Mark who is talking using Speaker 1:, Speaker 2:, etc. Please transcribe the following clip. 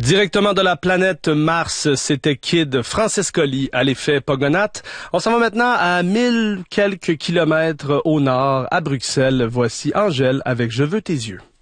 Speaker 1: Directement de la planète Mars, c'était Kid Francescoli à l'effet Pogonat. On s'en va maintenant à 1000 quelques kilomètres au nord, à Bruxelles. Voici Angèle avec Je veux tes yeux.